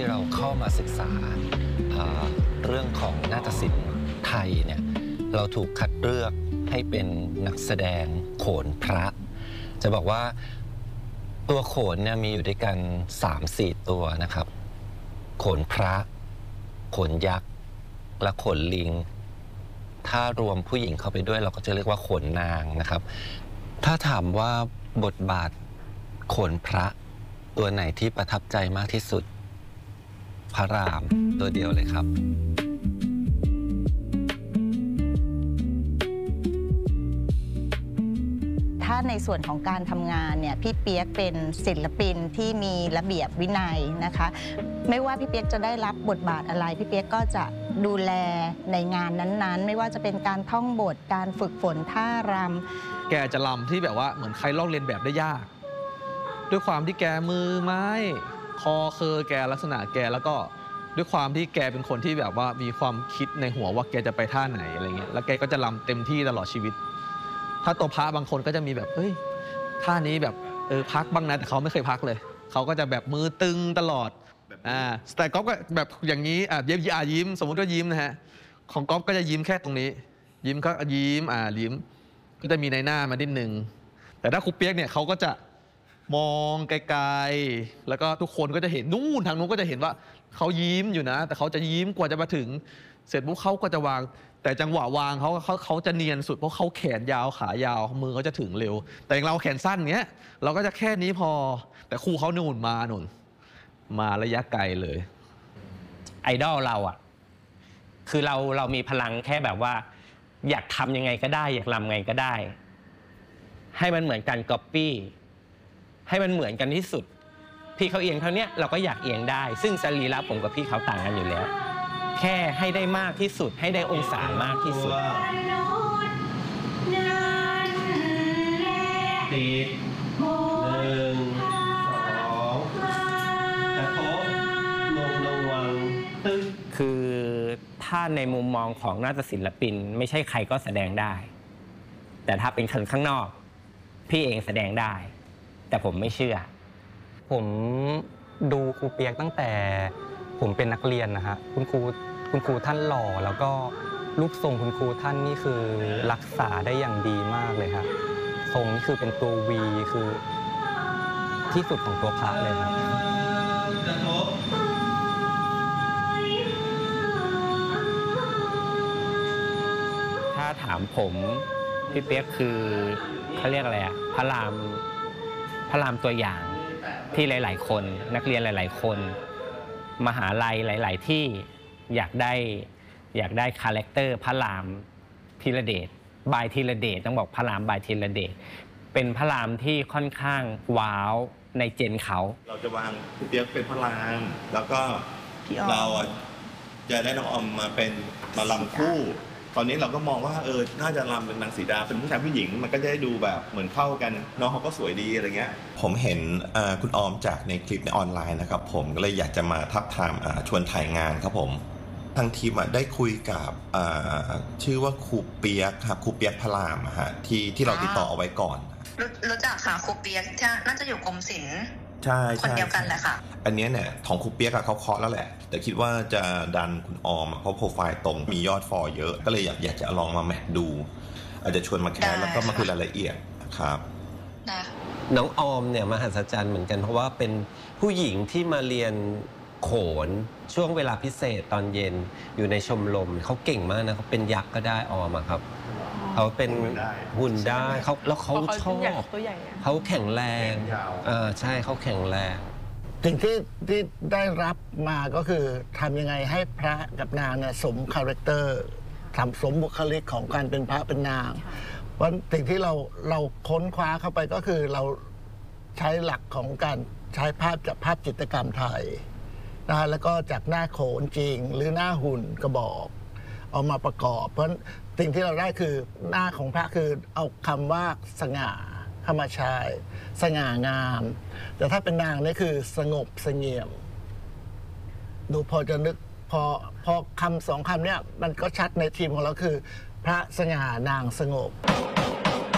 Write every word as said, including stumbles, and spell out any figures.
เราเข้ามาศึกษาเรื่องของนาฏศิลป์ไทยเนี่ยเราถูกคัดเลือกให้เป็นนักแสดงโขนพระจะบอกว่าตัวโขนเนี่ยมีอยู่ด้วยกัน สามสี่ ตัวนะครับโขนพระโขนยักษ์และโขนลิงถ้ารวมผู้หญิงเข้าไปด้วยเราก็จะเรียกว่าโขนนางนะครับถ้าถามว่าบทบาทโขนพระตัวไหนที่ประทับใจมากที่สุดพระรามตัวเดียวเลยครับถ้าในส่วนของการทำงานเนี่ยพี่เปี๊ยกเป็นศิลปินที่มีระเบียบวินัยนะคะไม่ว่าพี่เปี๊ยกจะได้รับบทบาทอะไรพี่เปี๊ยกก็จะดูแลในงานนั้นๆไม่ว่าจะเป็นการท่องบทการฝึกฝนท่ารำแกจะรำที่แบบว่าเหมือนใครลอกเลียนแบบได้ยากด้วยความที่แกมือไม้คอเคอแกลักษณะแกแล้วก็ด้วยความที่แกเป็นคนที่แบบว่ามีความคิดในหัวว่าแกจะไปท่าไหนอะไรเงี้ยแล้วแกก็จะรำเต็มที่ตลอดชีวิตถ้าตัวพระบางคนก็จะมีแบบเฮ้ยท่านี้แบบเออพักบ้างนะแต่เขาไม่เคยพักเลยเขาก็จะแบบมือตึงตลอดอ่าแต่ก๊อฟก็แบบอย่างนี้อ่ะยิ้มอ่ะยิ้มสมมติว่ายิ้มนะฮะของก๊อฟก็จะยิ้มแค่ตรงนี้ยิ้มก็ยิ้มอ่ายิ้มก็จะมีในหน้ามานิดนึงแต่ถ้าครูเปี๊ยกเนี่ยเขาก็จะมองไกลๆแล้วก็ทุกคนก็จะเห็นนู่นทางนู้นก็จะเห็นว่าเขายิ้มอยู่นะแต่เขาจะยิ้มกว่าจะมาถึงเสร็จปุ๊บเขาก็จะวางแต่จังหวะวางเขาเขาเขาจะเนียนสุดเพราะเขาแขนยาวขายาวมือเขาจะถึงเร็วแต่อย่างเราแขนสั้นเนี้ยเราก็จะแค่นี้พอแต่ครูเขาหนุนมาหนุนมาระยะไกลเลยไอดอลเราอ่ะคือเราเรามีพลังแค่แบบว่าอยากทำยังไงก็ได้อยากรำไงก็ได้ให้มันเหมือนกันก๊อปปี้ให้มันเหมือนกันที่สุดพี่เขาเอียงเท่านี้เราก็อยากเอียงได้ซึ่งสรีระผมกับพี่เขาต่างกันอยู่แล้วแค่ให้ได้มากที่สุดให้ได้องศามากที่สุดติดหนึ่งสองกระทบลงระวังตึ้งคือถ้าในมุมมองของนาฏศิลปินไม่ใช่ใครก็แสดงได้แต่ถ้าเป็นคนข้างนอกพี่เองแสดงได้แต่ผมไม่เชื่อผมดูครูเปี๊ยกตั้งแต่ผมเป็นนักเรียนนะฮะคุณครูคุณครูท่านหล่อแล้วก็รูปทรงคุณครูท่านนี่คือรักษาได้อย่างดีมากเลยครับทรงนี่คือเป็นตัววีคือที่สุดของตัวพระเลยครับถ้าถามผมพี่เปี๊ยกคือเขาเรียกอะไรอะพระรามพระรามตัวอย่างที่หลายๆคนนักเรียนหลายๆคนมหาลัยหลายๆที่อยากได้อยากได้คาแรคเตอร์พระรามธีรเดชบายธีรเดชต้องบอกพระรามบายธีรเดชเป็นพระรามที่ค่อนข้างว้าวในเจนเขาเราจะวางพี่เปี๊ยกเป็นพระรามแล้วก็เราจะได้น้องออมมาเป็นมาลำคู่ตอนนี้เราก็มองว่าเออน่าจะรำเป็นนางสีดาเป็นผู้ชายผู้หญิงมันก็จะได้ดูแบบเหมือนเข้ากันน้องเขาก็สวยดีอะไรเงี้ยผมเห็นคุณออมจากในคลิปในออนไลน์นะครับผมก็เลยอยากจะมาทับทามชวนถ่ายงานครับผมทางทีมได้คุยกับชื่อว่าครูเปี๊ยกครับครูเปี๊ยกพระรามฮะที่ที่เราติดต่อเอาไว้ก่อนรู้จักค่ะครูเปี๊ยกน่าจะอยู่กรมศิลป์ใช่คนเดียวกันแหละค่ะอันนี้เนี่ยของครูเปี๊ยกเขาเคาะแล้วแหละแต่คิดว่าจะดันคุณออมเพราะโปรไฟล์ตรงมียอดฟอลเยอะก็เลยอยากอยากจะลองมาแมทดูอาจจะชวนมาแคสแล้วก็มาคุยรายละเอียดครับน้องออมเนี่ยมหัศจรรย์เหมือนกันเพราะว่าเป็นผู้หญิงที่มาเรียนโขนช่วงเวลาพิเศษตอนเย็นอยู่ในชมรมเขาเก่งมากนะเขาเป็นยักษ์ก็ได้ออมครับเขาเป็นหุ่นได้เขาแล้วเขาชอบเขาแข็งแรงอ่าใช่เขาแข็งแรงสิ่งที่ที่ได้รับมาก็คือทำยังไงให้พระกับนางเนี่ยสมคาแรคเตอร์ทำสมบุคลิกของการเป็นพระเป็นนางเพราะสิ่งที่เราเราค้นคว้าเข้าไปก็คือเราใช้หลักของการใช้ภาพจากภาพจิตรกรรมไทยนะฮะแล้วก็จากหน้าโขนจริงหรือหน้าหุ่นกระบอกเอามาประกอบเพราะสิ่งที่เราได้คือหน้าของพระคือเอาคำว่าสง่าเข้ามาใช้สง่างามแต่ถ้าเป็นนางนี่คือสงบเสงี่ยมดูพอจะนึกพอพอคำสองคำเนี้ยมันก็ชัดในทีมของเราคือพระสง่านางสงบ